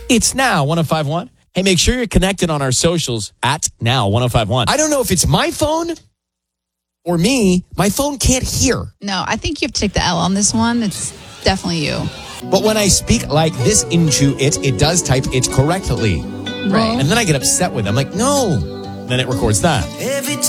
It's Now 105.1. Hey, make sure you're connected on our socials at Now 105.1. I don't know if it's my phone or me. My phone can't hear. No, I think you have to take the L on this one. It's definitely you. But when I speak like this into it does type it correctly. Right. And then I get upset with it. I'm like, no. Then it records that. Every